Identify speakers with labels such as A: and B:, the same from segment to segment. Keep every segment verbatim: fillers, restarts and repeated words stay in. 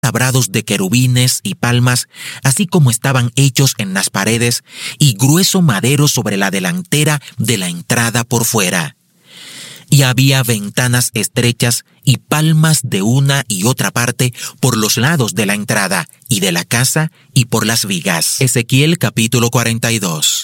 A: labrados de querubines y palmas, así como estaban hechos en las paredes, y grueso madero sobre la delantera de la entrada por fuera. Y había ventanas estrechas y palmas de una y otra parte por los lados de la entrada y de la casa y por las vigas. Ezequiel capítulo cuarenta y dos.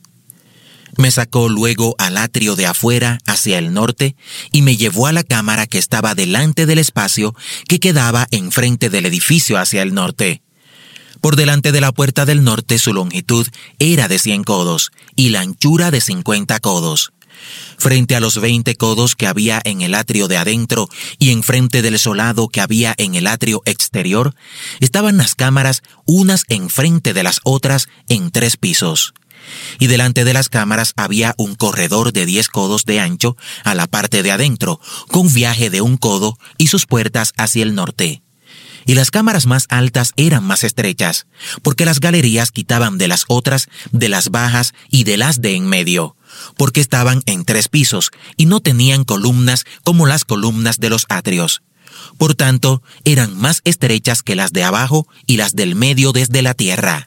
A: Me sacó luego al atrio de afuera hacia el norte y me llevó a la cámara que estaba delante del espacio que quedaba enfrente del edificio hacia el norte. Por delante de la puerta del norte su longitud era de cien codos y la anchura de cincuenta codos. Frente a los veinte codos que había en el atrio de adentro y enfrente del solado que había en el atrio exterior, estaban las cámaras unas enfrente de las otras en tres pisos. Y delante de las cámaras había un corredor de diez codos de ancho a la parte de adentro, con viaje de un codo y sus puertas hacia el norte. Y las cámaras más altas eran más estrechas, porque las galerías quitaban de las otras, de las bajas y de las de en medio, porque estaban en tres pisos y no tenían columnas como las columnas de los atrios. Por tanto, eran más estrechas que las de abajo y las del medio desde la tierra.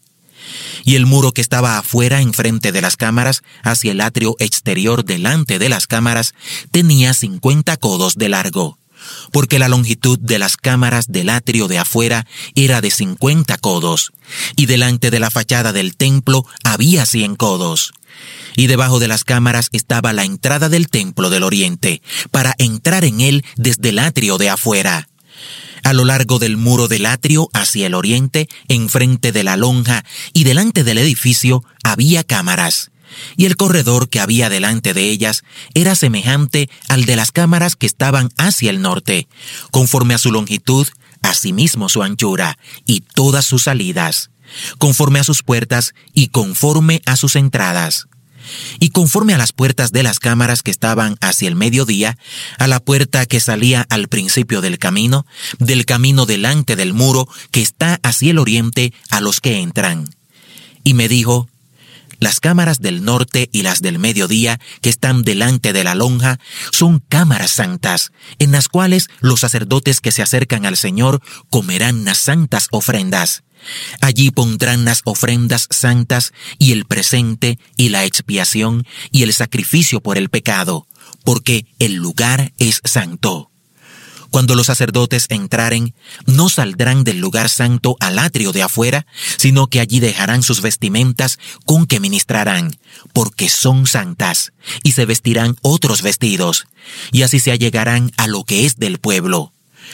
A: Y el muro que estaba afuera enfrente de las cámaras, hacia el atrio exterior delante de las cámaras, tenía cincuenta codos de largo, porque la longitud de las cámaras del atrio de afuera era de cincuenta codos, y delante de la fachada del templo había cien codos. Y debajo de las cámaras estaba la entrada del templo del oriente, para entrar en él desde el atrio de afuera. A lo largo del muro del atrio hacia el oriente, enfrente de la lonja y delante del edificio, había cámaras, y el corredor que había delante de ellas era semejante al de las cámaras que estaban hacia el norte, conforme a su longitud, asimismo su anchura, y todas sus salidas, conforme a sus puertas y conforme a sus entradas. Y conforme a las puertas de las cámaras que estaban hacia el mediodía, a la puerta que salía al principio del camino, del camino delante del muro que está hacia el oriente a los que entran. Y me dijo: las cámaras del norte y las del mediodía que están delante de la lonja son cámaras santas, en las cuales los sacerdotes que se acercan al Señor comerán las santas ofrendas. Allí pondrán las ofrendas santas y el presente y la expiación y el sacrificio por el pecado, porque el lugar es santo. Cuando los sacerdotes entraren, no saldrán del lugar santo al atrio de afuera, sino que allí dejarán sus vestimentas con que ministrarán, porque son santas, y se vestirán otros vestidos, y así se allegarán a lo que es del pueblo.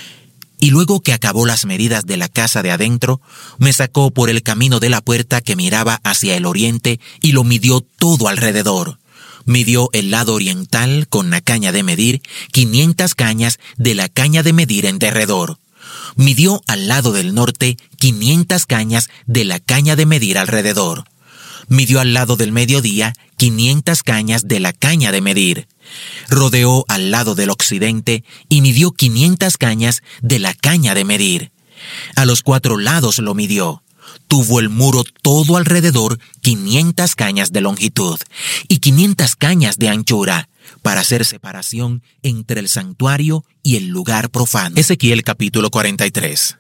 A: Y luego que acabó las medidas de la casa de adentro, me sacó por el camino de la puerta que miraba hacia el oriente y lo midió todo alrededor. Midió el lado oriental con la caña de medir, quinientas cañas de la caña de medir en derredor. Midió al lado del norte quinientas cañas de la caña de medir alrededor. Midió al lado del mediodía quinientas cañas de la caña de medir. Rodeó al lado del occidente y midió quinientas cañas de la caña de medir. A los cuatro lados lo midió. Tuvo el muro todo alrededor quinientas cañas de longitud y quinientas cañas de anchura, para hacer separación entre el santuario y el lugar profano. Ezequiel capítulo cuarenta y tres.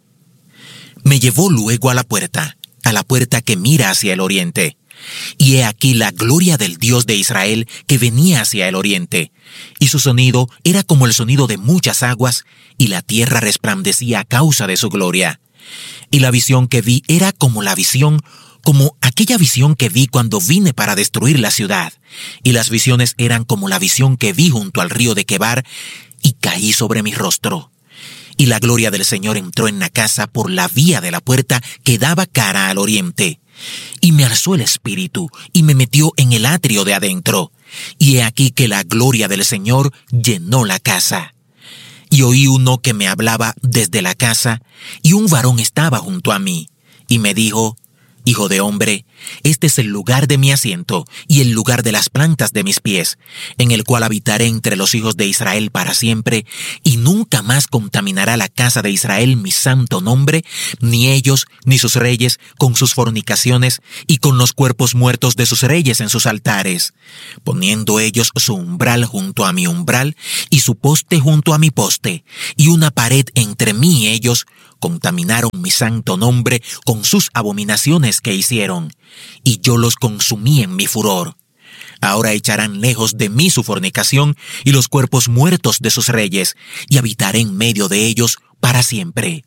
A: Me llevó luego a la puerta, a la puerta que mira hacia el oriente. Y he aquí la gloria del Dios de Israel que venía hacia el oriente, y su sonido era como el sonido de muchas aguas, y la tierra resplandecía a causa de su gloria. Y la visión que vi era como la visión, como aquella visión que vi cuando vine para destruir la ciudad, y las visiones eran como la visión que vi junto al río de Quebar, y caí sobre mi rostro. Y la gloria del Señor entró en la casa por la vía de la puerta que daba cara al oriente. Y me alzó el espíritu, y me metió en el atrio de adentro. Y he aquí que la gloria del Señor llenó la casa. Y oí uno que me hablaba desde la casa, y un varón estaba junto a mí. Y me dijo: Hijo de hombre, este es el lugar de mi asiento y el lugar de las plantas de mis pies, en el cual habitaré entre los hijos de Israel para siempre, y nunca más contaminará la casa de Israel mi santo nombre, ni ellos, ni sus reyes, con sus fornicaciones y con los cuerpos muertos de sus reyes en sus altares, poniendo ellos su umbral junto a mi umbral y su poste junto a mi poste, y una pared entre mí y ellos, contaminaron mi santo nombre con sus abominaciones que hicieron, y yo los consumí en mi furor. Ahora echarán lejos de mí su fornicación y los cuerpos muertos de sus reyes, y habitaré en medio de ellos para siempre.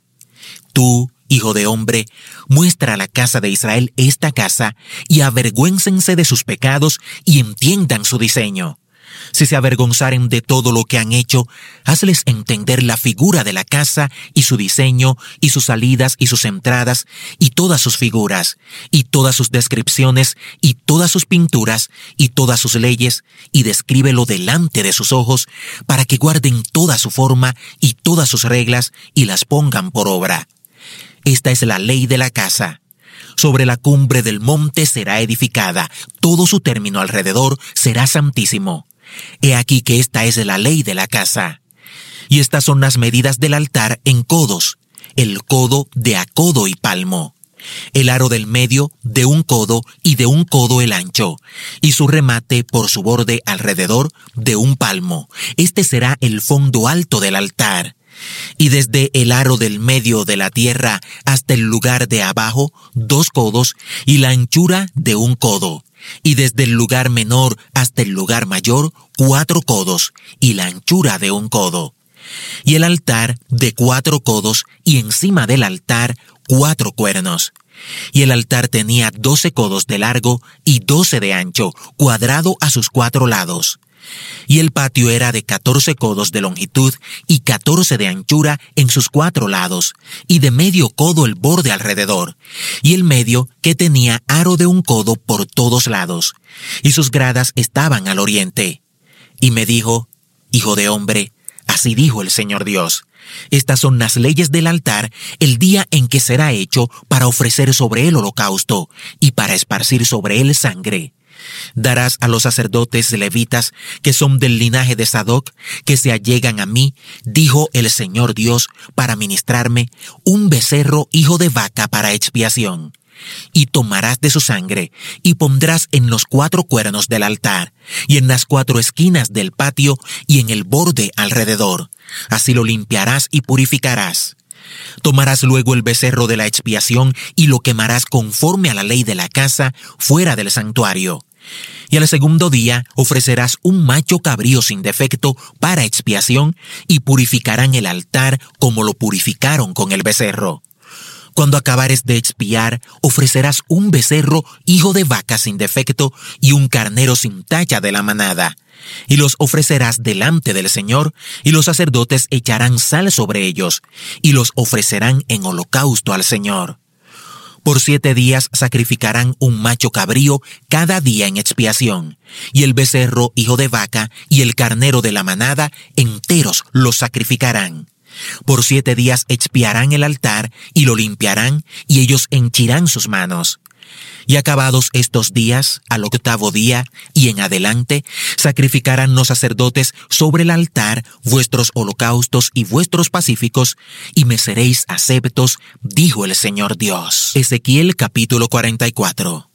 A: Tú, hijo de hombre, muestra a la casa de Israel esta casa, y avergüéncense de sus pecados y entiendan su diseño. Si se avergonzaren de todo lo que han hecho, hazles entender la figura de la casa y su diseño y sus salidas y sus entradas y todas sus figuras y todas sus descripciones y todas sus pinturas y todas sus leyes, y descríbelo delante de sus ojos para que guarden toda su forma y todas sus reglas y las pongan por obra. Esta es la ley de la casa. Sobre la cumbre del monte será edificada, todo su término alrededor será santísimo. He aquí que esta es la ley de la casa. Y estas son las medidas del altar en codos, el codo de a codo y palmo. El aro del medio de un codo y de un codo el ancho, y su remate por su borde alrededor de un palmo. Este será el fondo alto del altar. Y desde el aro del medio de la tierra hasta el lugar de abajo, dos codos, y la anchura de un codo. Y desde el lugar menor hasta el lugar mayor, cuatro codos, y la anchura de un codo. Y el altar de cuatro codos, y encima del altar, cuatro cuernos. Y el altar tenía doce codos de largo y doce de ancho, cuadrado a sus cuatro lados. Y el patio era de catorce codos de longitud y catorce de anchura en sus cuatro lados, y de medio codo el borde alrededor, y el medio que tenía aro de un codo por todos lados, y sus gradas estaban al oriente. Y me dijo: Hijo de hombre, así dijo el Señor Dios, estas son las leyes del altar el día en que será hecho para ofrecer sobre él holocausto y para esparcir sobre él sangre. Darás a los sacerdotes levitas, que son del linaje de Sadoc, que se allegan a mí, dijo el Señor Dios, para ministrarme, un becerro hijo de vaca para expiación. Y tomarás de su sangre, y pondrás en los cuatro cuernos del altar, y en las cuatro esquinas del patio, y en el borde alrededor. Así lo limpiarás y purificarás. Tomarás luego el becerro de la expiación, y lo quemarás conforme a la ley de la casa, fuera del santuario. Y al segundo día ofrecerás un macho cabrío sin defecto para expiación, y purificarán el altar como lo purificaron con el becerro. Cuando acabares de expiar, ofrecerás un becerro hijo de vaca sin defecto y un carnero sin tacha de la manada. Y los ofrecerás delante del Señor, y los sacerdotes echarán sal sobre ellos, y los ofrecerán en holocausto al Señor. Por siete días sacrificarán un macho cabrío cada día en expiación, y el becerro hijo de vaca y el carnero de la manada enteros los sacrificarán. Por siete días expiarán el altar y lo limpiarán, y ellos henchirán sus manos. Y acabados estos días, al octavo día y en adelante, sacrificarán los sacerdotes sobre el altar vuestros holocaustos y vuestros pacíficos, y me seréis aceptos, dijo el Señor Dios. Ezequiel capítulo cuarenta y cuatro.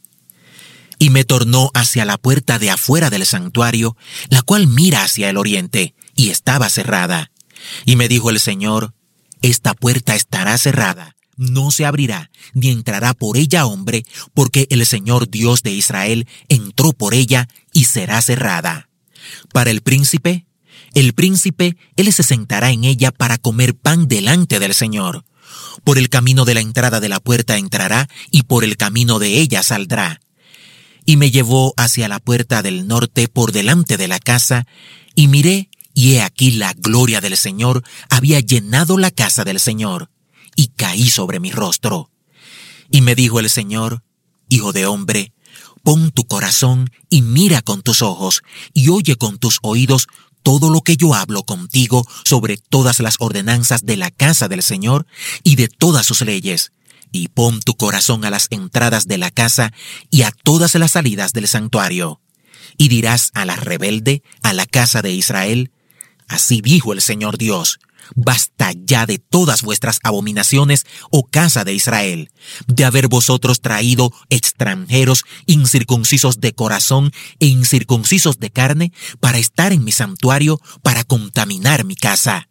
A: Y me tornó hacia la puerta de afuera del santuario, la cual mira hacia el oriente, y estaba cerrada. Y me dijo el Señor: esta puerta estará cerrada, no se abrirá, ni entrará por ella hombre, porque el Señor Dios de Israel entró por ella y será cerrada. Para el príncipe, el príncipe, él se sentará en ella para comer pan delante del Señor. Por el camino de la entrada de la puerta entrará, y por el camino de ella saldrá. Y me llevó hacia la puerta del norte por delante de la casa, y miré, y he aquí la gloria del Señor había llenado la casa del Señor, y caí sobre mi rostro. Y me dijo el Señor: Hijo de hombre, pon tu corazón y mira con tus ojos, y oye con tus oídos todo lo que yo hablo contigo sobre todas las ordenanzas de la casa del Señor y de todas sus leyes. Y pon tu corazón a las entradas de la casa y a todas las salidas del santuario. Y dirás a la rebelde, a la casa de Israel: así dijo el Señor Dios: basta ya de todas vuestras abominaciones, oh casa de Israel, de haber vosotros traído extranjeros incircuncisos de corazón e incircuncisos de carne para estar en mi santuario, para contaminar mi casa.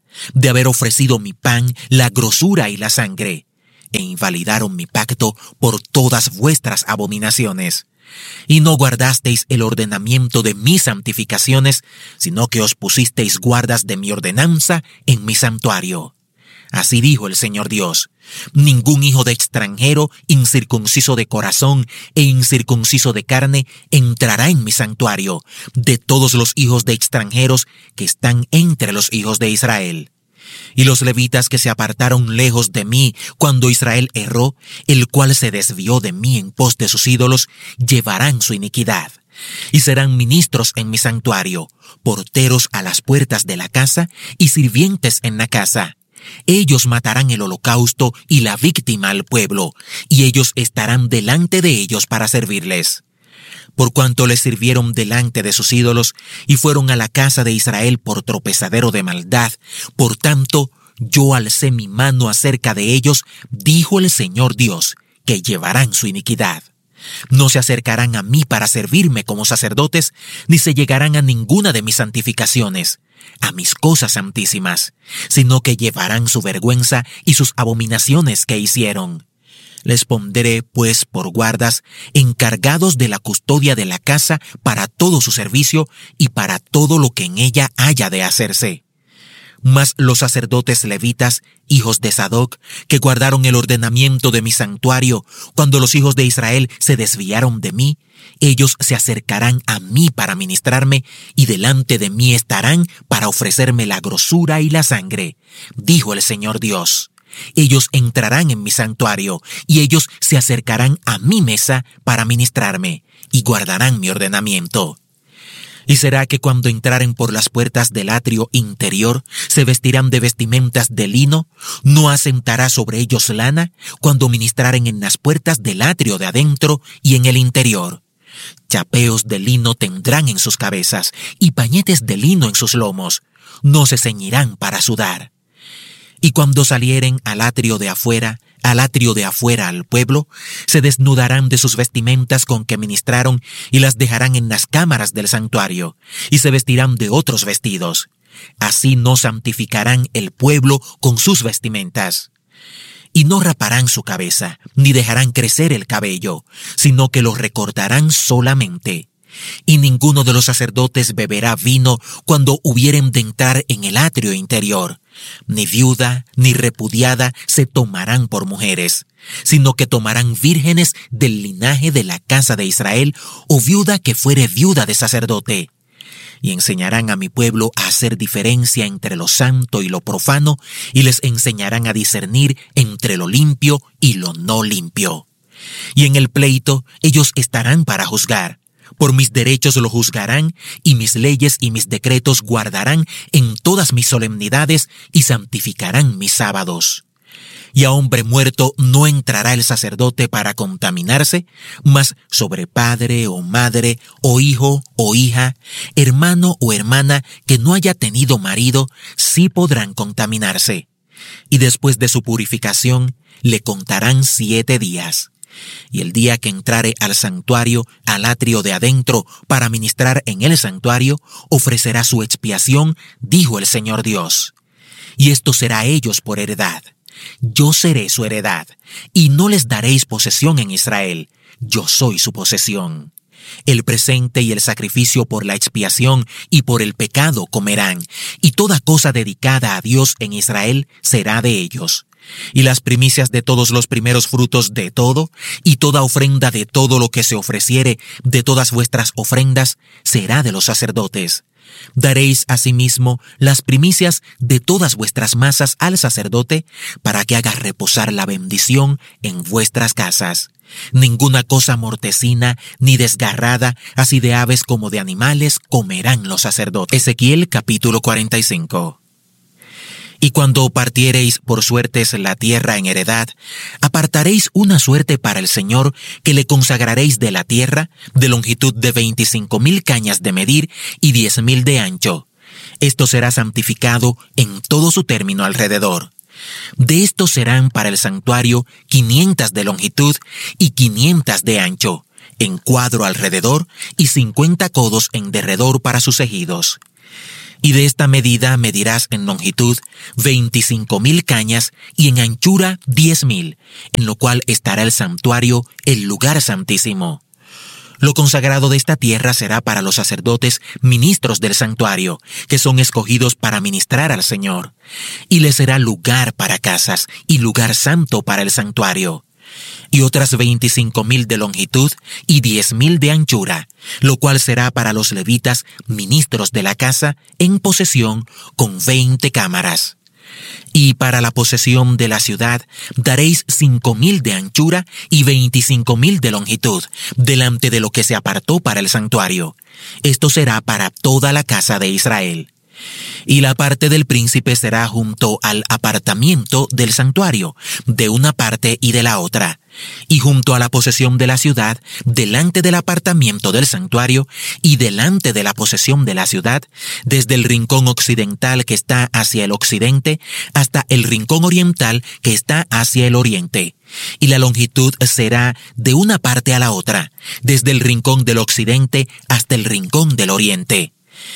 A: de haber ofrecido mi pan, la grosura y la sangre, e invalidaron mi pacto por todas vuestras abominaciones. Y no guardasteis el ordenamiento de mis santificaciones, sino que os pusisteis guardas de mi ordenanza en mi santuario. Así dijo el Señor Dios: ningún hijo de extranjero, incircunciso de corazón e incircunciso de carne, entrará en mi santuario, de todos los hijos de extranjeros que están entre los hijos de Israel. Y los levitas que se apartaron lejos de mí cuando Israel erró, el cual se desvió de mí en pos de sus ídolos, llevarán su iniquidad. Y serán ministros en mi santuario, porteros a las puertas de la casa y sirvientes en la casa. Ellos matarán el holocausto y la víctima al pueblo, y ellos estarán delante de ellos para servirles. Por cuanto les sirvieron delante de sus ídolos y fueron a la casa de Israel por tropezadero de maldad, por tanto, yo alcé mi mano acerca de ellos, dijo el Señor Dios, que llevarán su iniquidad. No se acercarán a mí para servirme como sacerdotes, ni se llegarán a ninguna de mis santificaciones, a mis cosas santísimas, sino que llevarán su vergüenza y sus abominaciones que hicieron. Les pondré, pues, por guardas, encargados de la custodia de la casa para todo su servicio y para todo lo que en ella haya de hacerse. Mas los sacerdotes levitas, hijos de Sadoc, que guardaron el ordenamiento de mi santuario, cuando los hijos de Israel se desviaron de mí, ellos se acercarán a mí para ministrarme, y delante de mí estarán para ofrecerme la grosura y la sangre, dijo el Señor Dios. Ellos entrarán en mi santuario, y ellos se acercarán a mi mesa para ministrarme, y guardarán mi ordenamiento. Y será que cuando entraren por las puertas del atrio interior, se vestirán de vestimentas de lino, no asentará sobre ellos lana, cuando ministraren en las puertas del atrio de adentro y en el interior. Chapeos de lino tendrán en sus cabezas, y pañetes de lino en sus lomos, no se ceñirán para sudar. Y cuando salieren al atrio de afuera, al atrio de afuera al pueblo, se desnudarán de sus vestimentas con que ministraron y las dejarán en las cámaras del santuario, y se vestirán de otros vestidos. Así no santificarán el pueblo con sus vestimentas. Y no raparán su cabeza, ni dejarán crecer el cabello, sino que lo recortarán solamente. Y ninguno de los sacerdotes beberá vino cuando hubieren de entrar en el atrio interior. Ni viuda ni repudiada se tomarán por mujeres, sino que tomarán vírgenes del linaje de la casa de Israel, o viuda que fuere viuda de sacerdote. Y enseñarán a mi pueblo a hacer diferencia entre lo santo y lo profano, y les enseñarán a discernir entre lo limpio y lo no limpio. Y en el pleito ellos estarán para juzgar. Por mis derechos lo juzgarán, y mis leyes y mis decretos guardarán en todas mis solemnidades, y santificarán mis sábados. Y a hombre muerto no entrará el sacerdote para contaminarse, mas sobre padre o madre o hijo o hija, hermano o hermana que no haya tenido marido, sí podrán contaminarse. Y después de su purificación le contarán siete días. Y el día que entrare al santuario, al atrio de adentro, para ministrar en el santuario, ofrecerá su expiación, dijo el Señor Dios. Y esto será a ellos por heredad. Yo seré su heredad, y no les daréis posesión en Israel. Yo soy su posesión. El presente y el sacrificio por la expiación y por el pecado comerán, y toda cosa dedicada a Dios en Israel será de ellos. Y las primicias de todos los primeros frutos de todo, y toda ofrenda de todo lo que se ofreciere de todas vuestras ofrendas, será de los sacerdotes. Daréis asimismo las primicias de todas vuestras masas al sacerdote, para que haga reposar la bendición en vuestras casas. Ninguna cosa mortecina ni desgarrada, así de aves como de animales, comerán los sacerdotes. Ezequiel capítulo cuarenta y cinco. Y cuando partiereis por suertes la tierra en heredad, apartaréis una suerte para el Señor, que le consagraréis de la tierra, de longitud de veinticinco mil cañas de medir y diez mil de ancho. Esto será santificado en todo su término alrededor. De esto serán para el santuario quinientas de longitud y quinientas de ancho, en cuadro alrededor, y cincuenta codos en derredor para sus ejidos. Y de esta medida medirás en longitud veinticinco mil cañas y en anchura diez mil, en lo cual estará el santuario, el lugar santísimo. Lo consagrado de esta tierra será para los sacerdotes ministros del santuario, que son escogidos para ministrar al Señor, y les será lugar para casas y lugar santo para el santuario. Y otras veinticinco mil de longitud y diez mil de anchura, lo cual será para los levitas ministros de la casa en posesión con veinte cámaras. Y para la posesión de la ciudad daréis cinco mil de anchura y veinticinco mil de longitud, delante de lo que se apartó para el santuario. Esto será para toda la casa de Israel. Y la parte del príncipe será junto al apartamiento del santuario, de una parte y de la otra, y junto a la posesión de la ciudad, delante del apartamiento del santuario, y delante de la posesión de la ciudad, desde el rincón occidental que está hacia el occidente, hasta el rincón oriental que está hacia el oriente. Y la longitud será de una parte a la otra, desde el rincón del occidente hasta el rincón del oriente.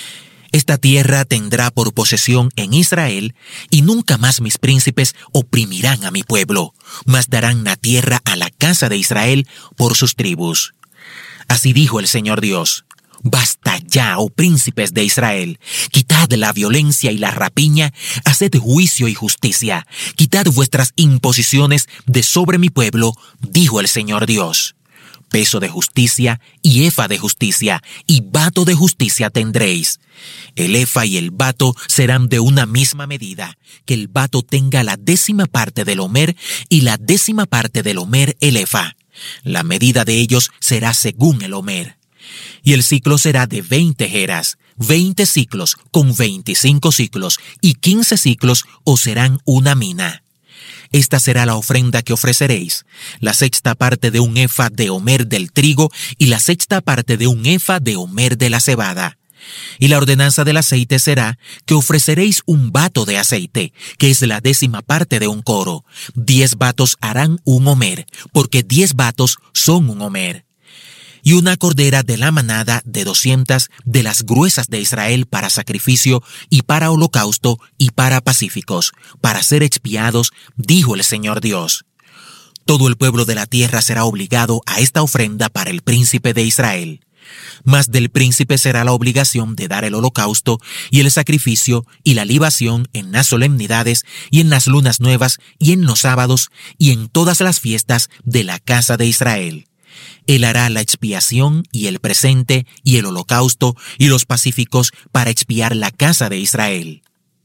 A: Esta tierra tendrá por posesión en Israel, y nunca más mis príncipes oprimirán a mi pueblo, mas darán la tierra a la casa de Israel por sus tribus. Así dijo el Señor Dios: Basta ya, oh príncipes de Israel, quitad la violencia y la rapiña, haced juicio y justicia, quitad vuestras imposiciones de sobre mi pueblo, dijo el Señor Dios. Peso de justicia y efa de justicia y bato de justicia tendréis. El efa y el bato serán de una misma medida, que el bato tenga la décima parte del homer y la décima parte del homer el efa. La medida de ellos será según el homer. Y el ciclo será de veinte geras, veinte ciclos con veinticinco ciclos, y quince ciclos os serán una mina. Esta será la ofrenda que ofreceréis, la sexta parte de un efa de homer del trigo y la sexta parte de un efa de homer de la cebada. Y la ordenanza del aceite será que ofreceréis un bato de aceite, que es la décima parte de un coro. Diez batos harán un homer, porque diez batos son un homer. Y una cordera de la manada de doscientas de las gruesas de Israel para sacrificio y para holocausto y para pacíficos, para ser expiados, dijo el Señor Dios. Todo el pueblo de la tierra será obligado a esta ofrenda para el príncipe de Israel. Mas del príncipe será la obligación de dar el holocausto y el sacrificio y la libación en las solemnidades y en las lunas nuevas y en los sábados y en todas las fiestas de la casa de Israel. Él hará la expiación y el presente y el holocausto y los pacíficos para expiar la casa de Israel.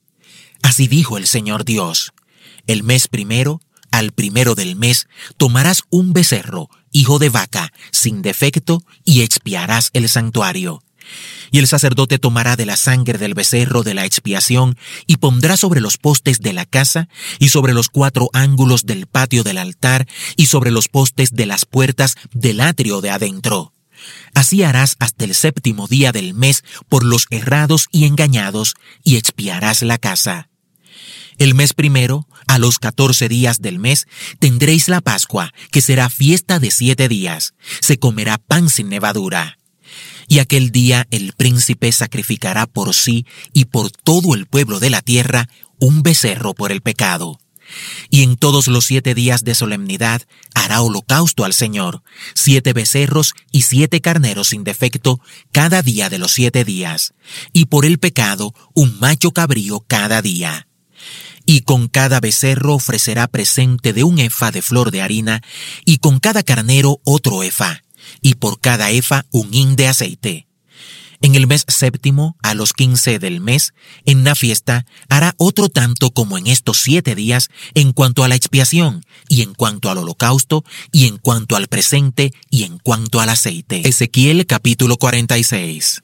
A: Así dijo el Señor Dios: el mes primero, al primero del mes, tomarás un becerro, hijo de vaca, sin defecto, y expiarás el santuario. Y el sacerdote tomará de la sangre del becerro de la expiación y pondrá sobre los postes de la casa y sobre los cuatro ángulos del patio del altar y sobre los postes de las puertas del atrio de adentro. Así harás hasta el séptimo día del mes por los errados y engañados, y expiarás la casa. El mes primero, a los catorce días del mes, tendréis la Pascua, que será fiesta de siete días. Se comerá pan sin levadura. Y aquel día el príncipe sacrificará por sí y por todo el pueblo de la tierra un becerro por el pecado. Y en todos los siete días de solemnidad hará holocausto al Señor, siete becerros y siete carneros sin defecto cada día de los siete días, y por el pecado un macho cabrío cada día. Y con cada becerro ofrecerá presente de un efa de flor de harina, y con cada carnero otro efa, y por cada efa un hin de aceite. En el mes séptimo, a los quince del mes, en la fiesta, hará otro tanto como en estos siete días, en cuanto a la expiación, y en cuanto al holocausto, y en cuanto al presente, y en cuanto al aceite. Ezequiel capítulo cuarenta y seis.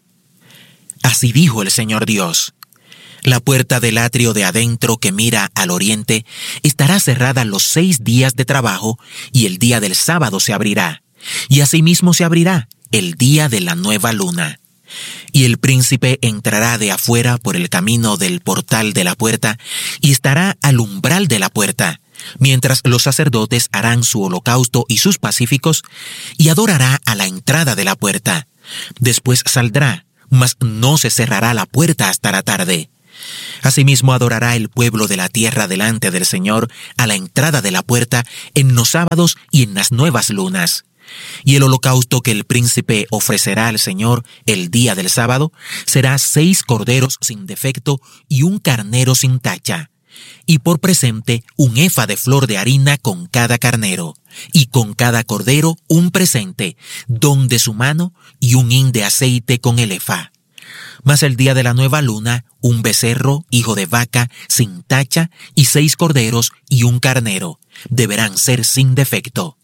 A: Así dijo el Señor Dios: la puerta del atrio de adentro que mira al oriente estará cerrada los seis días de trabajo, y el día del sábado se abrirá, y asimismo se abrirá el día de la nueva luna. Y el príncipe entrará de afuera por el camino del portal de la puerta, y estará al umbral de la puerta, mientras los sacerdotes harán su holocausto y sus pacíficos, y adorará a la entrada de la puerta. Después saldrá, mas no se cerrará la puerta hasta la tarde. Asimismo adorará el pueblo de la tierra delante del Señor a la entrada de la puerta en los sábados y en las nuevas lunas. Y el holocausto que el príncipe ofrecerá al Señor el día del sábado será seis corderos sin defecto y un carnero sin tacha. Y por presente un efa de flor de harina con cada carnero, y con cada cordero un presente, don de su mano, y un hin de aceite con el efa. Mas el día de la nueva luna, un becerro, hijo de vaca, sin tacha, y seis corderos y un carnero, deberán ser sin defecto.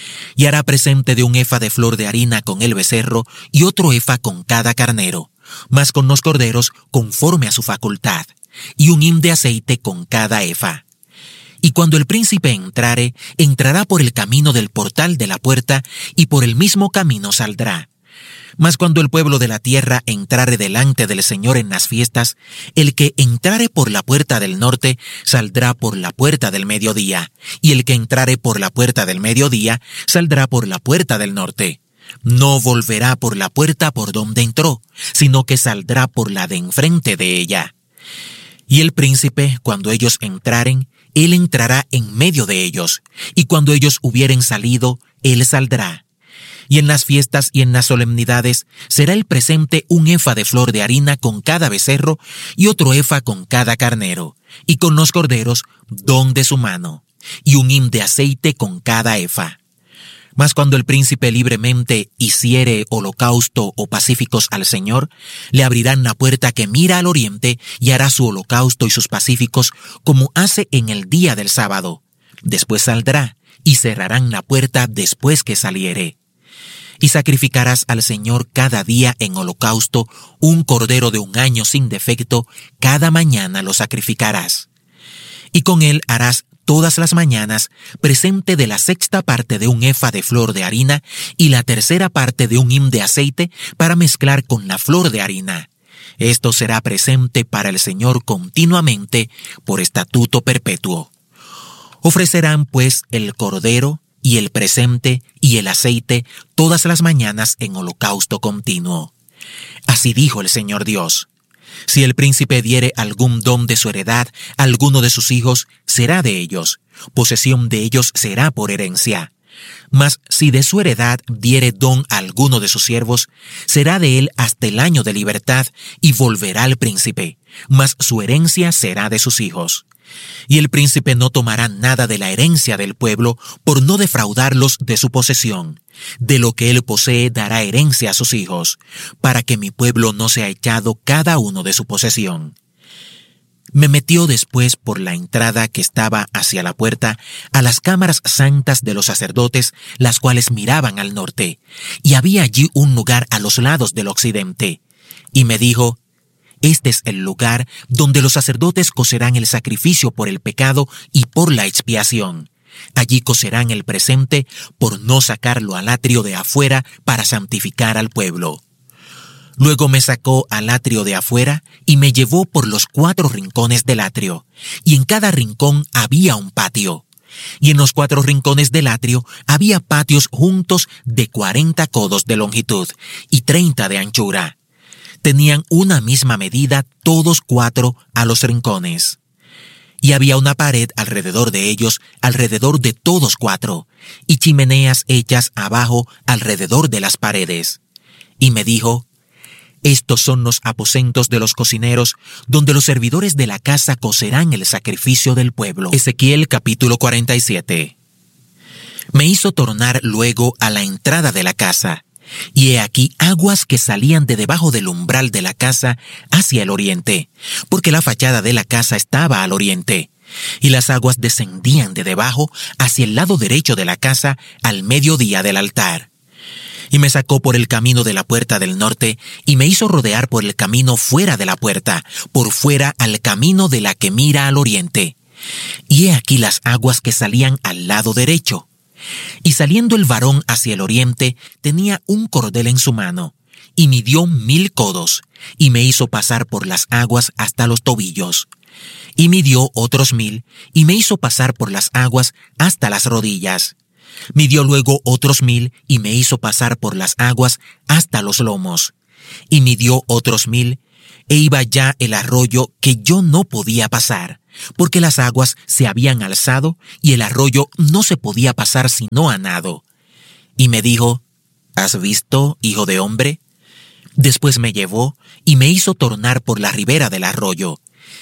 A: Y hará presente de un efa de flor de harina con el becerro, y otro efa con cada carnero, mas con los corderos conforme a su facultad, y un hin de aceite con cada efa. Y cuando el príncipe entrare, entrará por el camino del portal de la puerta, y por el mismo camino saldrá. Mas cuando el pueblo de la tierra entrare delante del Señor en las fiestas, el que entrare por la puerta del norte, saldrá por la puerta del mediodía, y el que entrare por la puerta del mediodía, saldrá por la puerta del norte. No volverá por la puerta por donde entró, sino que saldrá por la de enfrente de ella. Y el príncipe, cuando ellos entraren, él entrará en medio de ellos, y cuando ellos hubieren salido, él saldrá. Y en las fiestas y en las solemnidades será el presente un efa de flor de harina con cada becerro y otro efa con cada carnero, y con los corderos don de su mano, y un hin de aceite con cada efa. Mas cuando el príncipe libremente hiciere holocausto o pacíficos al Señor, le abrirán la puerta que mira al oriente y hará su holocausto y sus pacíficos como hace en el día del sábado. Después saldrá y cerrarán la puerta después que saliere. Y sacrificarás al Señor cada día en holocausto un cordero de un año sin defecto, cada mañana lo sacrificarás. Y con él harás todas las mañanas presente de la sexta parte de un efa de flor de harina y la tercera parte de un hin de aceite para mezclar con la flor de harina. Esto será presente para el Señor continuamente por estatuto perpetuo. Ofrecerán pues el cordero y el presente y el aceite todas las mañanas en holocausto continuo. Así dijo el Señor Dios: si el príncipe diere algún don de su heredad a alguno de sus hijos, será de ellos, posesión de ellos será por herencia. Mas si de su heredad diere don a alguno de sus siervos, será de él hasta el año de libertad y volverá al príncipe, mas su herencia será de sus hijos. Y el príncipe no tomará nada de la herencia del pueblo por no defraudarlos de su posesión. De lo que él posee dará herencia a sus hijos, para que mi pueblo no sea echado cada uno de su posesión. Me metió después por la entrada que estaba hacia la puerta a las cámaras santas de los sacerdotes, las cuales miraban al norte, y había allí un lugar a los lados del occidente. Y me dijo: este es el lugar donde los sacerdotes cocerán el sacrificio por el pecado y por la expiación. Allí cocerán el presente por no sacarlo al atrio de afuera para santificar al pueblo. Luego me sacó al atrio de afuera y me llevó por los cuatro rincones del atrio, y en cada rincón había un patio. Y en los cuatro rincones del atrio había patios juntos de cuarenta codos de longitud y treinta de anchura. Tenían una misma medida todos cuatro a los rincones. Y había una pared alrededor de ellos, alrededor de todos cuatro, y chimeneas hechas abajo alrededor de las paredes. Y me dijo: estos son los aposentos de los cocineros, donde los servidores de la casa cocerán el sacrificio del pueblo. Ezequiel capítulo cuarenta y siete. Me hizo tornar luego a la entrada de la casa, y he aquí aguas que salían de debajo del umbral de la casa hacia el oriente, porque la fachada de la casa estaba al oriente, y las aguas descendían de debajo hacia el lado derecho de la casa al mediodía del altar. Y me sacó por el camino de la puerta del norte, y me hizo rodear por el camino fuera de la puerta, por fuera al camino de la que mira al oriente. Y he aquí las aguas que salían al lado derecho. Y saliendo el varón hacia el oriente, tenía un cordel en su mano, y midió mil codos, y me hizo pasar por las aguas hasta los tobillos. Y midió otros mil, y me hizo pasar por las aguas hasta las rodillas. Midió luego otros mil, y me hizo pasar por las aguas hasta los lomos. y midió otros mil, e iba ya el arroyo que yo no podía pasar, porque las aguas se habían alzado y el arroyo no se podía pasar sino a nado. Y me dijo: ¿Has visto, hijo de hombre? Después me llevó y me hizo tornar por la ribera del arroyo.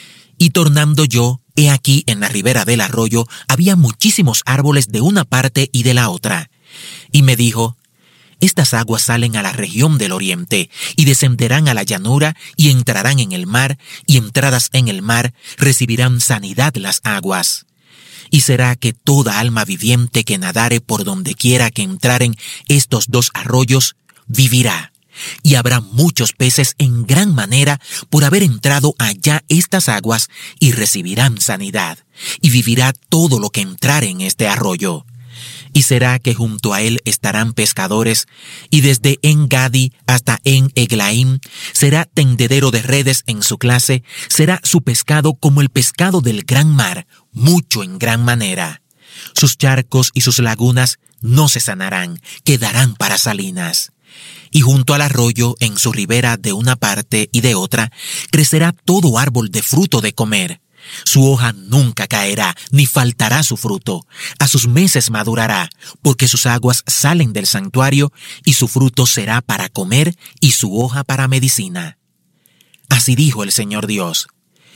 A: Y tornando yo, he aquí en la ribera del arroyo había muchísimos árboles de una parte y de la otra. Y me dijo: Estas aguas salen a la región del oriente, y descenderán a la llanura, y entrarán en el mar, y entradas en el mar, recibirán sanidad las aguas. Y será que toda alma viviente que nadare por donde quiera que entraren estos dos arroyos, vivirá. Y habrá muchos peces en gran manera por haber entrado allá estas aguas, y recibirán sanidad, y vivirá todo lo que entrare en este arroyo. Y será que junto a él estarán pescadores, y desde En-Gadi hasta En-Eglaim será tendedero de redes en su clase, será su pescado como el pescado del gran mar, mucho en gran manera. Sus charcos y sus lagunas no se sanarán, quedarán para salinas. Y junto al arroyo, en su ribera de una parte y de otra, crecerá todo árbol de fruto de comer. Su hoja nunca caerá, ni faltará su fruto. A sus meses madurará, porque sus aguas salen del santuario, y su fruto será para comer, y su hoja para medicina. Así dijo el Señor Dios: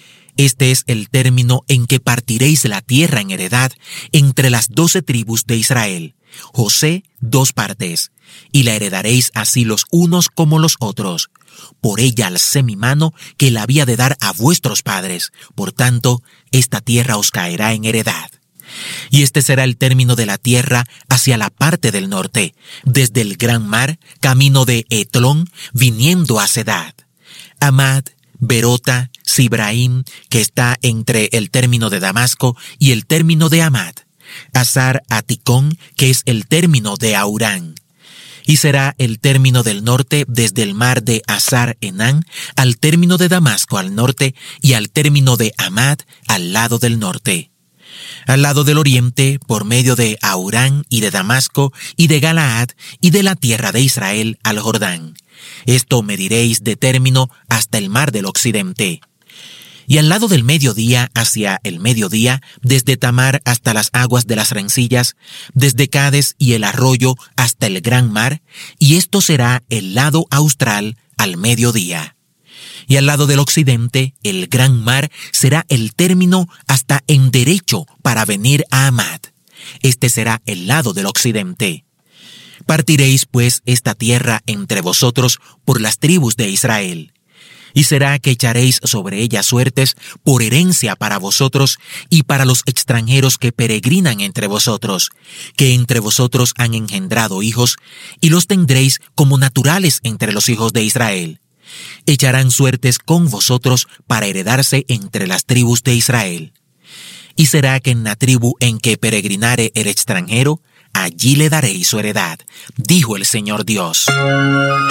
A: Este es el término en que partiréis la tierra en heredad entre las doce tribus de Israel. José, dos partes, y la heredaréis así los unos como los otros. Por ella alcé mi mano, que la había de dar a vuestros padres. Por tanto, esta tierra os caerá en heredad. Y este será el término de la tierra hacia la parte del norte, desde el gran mar, camino de Etlón, viniendo a Sedad. Amad, Berota, Sibraim, que está entre el término de Damasco y el término de Amad. Azar Aticón, que es el término de Aurán. Y será el término del norte desde el mar de Azar Enán al término de Damasco al norte y al término de Amad al lado del norte. Al lado del oriente, por medio de Aurán y de Damasco y de Galaad y de la tierra de Israel al Jordán. Esto mediréis de término hasta el mar del occidente. Y al lado del mediodía, hacia el mediodía, desde Tamar hasta las aguas de las rencillas, desde Cades y el arroyo hasta el gran mar, y esto será el lado austral al mediodía. Y al lado del occidente, el gran mar será el término hasta en derecho para venir a Amad. Este será el lado del occidente. Partiréis pues esta tierra entre vosotros por las tribus de Israel. Y será que echaréis sobre ella suertes por herencia para vosotros y para los extranjeros que peregrinan entre vosotros, que entre vosotros han engendrado hijos, y los tendréis como naturales entre los hijos de Israel. Echarán suertes con vosotros para heredarse entre las tribus de Israel. Y será que en la tribu en que peregrinare el extranjero, allí le daréis su heredad, dijo el Señor Dios.